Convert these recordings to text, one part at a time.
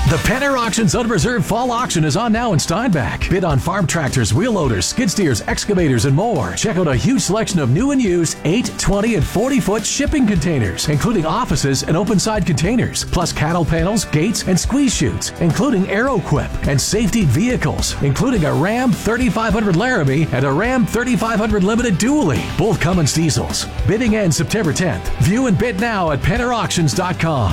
The Penner Auctions Unreserved Fall Auction is on now in Steinbach. Bid on farm tractors, wheel loaders, skid steers, excavators, and more. Check out a huge selection of new and used 8, 20, and 40-foot shipping containers, including offices and open-side containers, plus cattle panels, gates, and squeeze chutes, including AeroQuip, and safety vehicles, including a Ram 3500 Laramie and a Ram 3500 Limited Dually, both Cummins diesels. Bidding ends September 10th. View and bid now at PennerAuctions.com.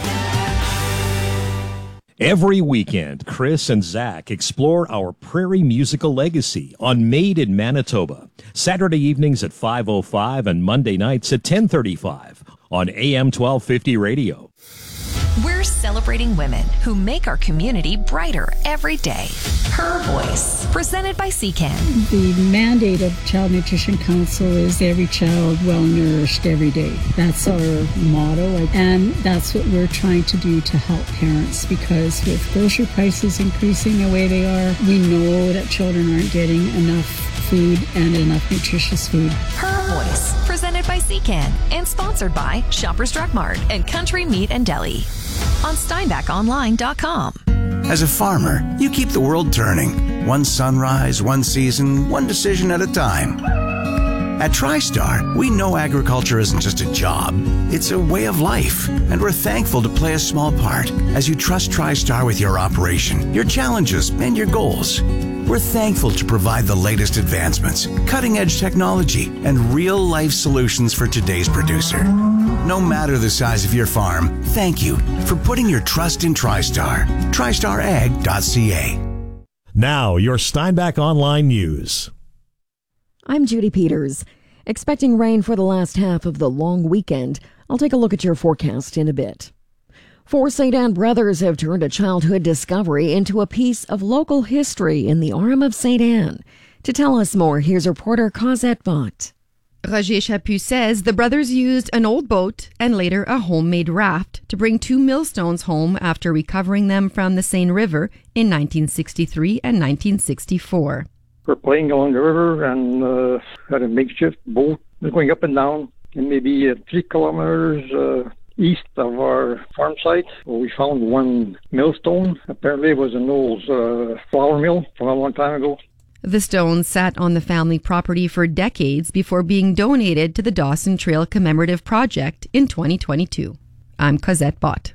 Every weekend, Chris and Zach explore our prairie musical legacy on Made in Manitoba. Saturday evenings at 5:05 and Monday nights at 10:35 on AM 1250 radio. We're celebrating women who make our community brighter every day. Her Voice, presented by CCAN. The mandate of Child Nutrition Council is every child well nourished every day. That's our motto, and that's what we're trying to do to help parents, because with grocery prices increasing the way they are, we know that children aren't getting enough food and enough nutritious food. Her Voice, presented by CCAN and sponsored by Shoppers Drug Mart and Country Meat and Deli on SteinbachOnline.com. As a farmer, you keep the world turning. One sunrise, one season, one decision at a time. At TriStar, we know agriculture isn't just a job, it's a way of life. And we're thankful to play a small part as you trust TriStar with your operation, your challenges, and your goals. We're thankful to provide the latest advancements, cutting-edge technology, and real-life solutions for today's producer. No matter the size of your farm, thank you for putting your trust in TriStar. TriStarAg.ca. Now, your Steinbach Online News. I'm Judy Peters. Expecting rain for the last half of the long weekend. I'll take a look at your forecast in a bit. Four St. Anne brothers have turned a childhood discovery into a piece of local history in the Arm of St. Anne. To tell us more, here's reporter Cosette Bott. Roger Chaput says the brothers used an old boat and later a homemade raft to bring two millstones home after recovering them from the Seine River in 1963 and 1964. We're playing along the river and had a makeshift boat going up and down, and maybe 3 kilometers east of our farm site, where we found one millstone. Apparently it was an old flour mill from a long time ago. The stones sat on the family property for decades before being donated to the Dawson Trail Commemorative Project in 2022. I'm Cosette Bott.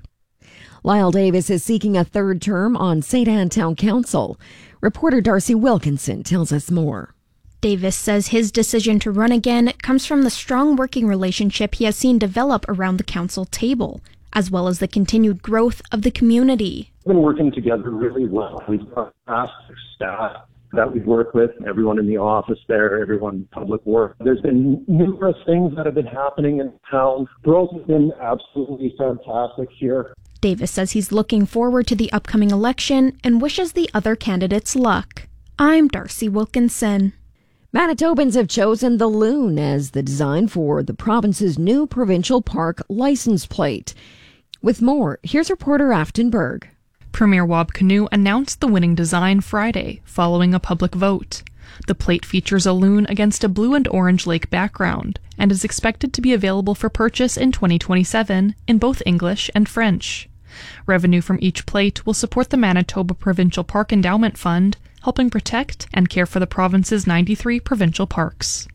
Lyle Davis is seeking a third term on St. Anne Town Council. Reporter Darcy Wilkinson tells us more. Davis says his decision to run again comes from the strong working relationship he has seen develop around the council table, as well as the continued growth of the community. We've been working together really well. We've got fantastic staff that we work with, everyone in the office there, everyone in public work. There's been numerous things that have been happening in town. Growth has been absolutely fantastic here. Davis says he's looking forward to the upcoming election and wishes the other candidates luck. I'm Darcy Wilkinson. Manitobans have chosen the loon as the design for the province's new provincial park license plate. With more, here's reporter Afton Berg. Premier Wab Kinew announced the winning design Friday, following a public vote. The plate features a loon against a blue and orange lake background and is expected to be available for purchase in 2027 in both English and French. Revenue from each plate will support the Manitoba Provincial Park Endowment Fund, helping protect and care for the province's 93 provincial parks.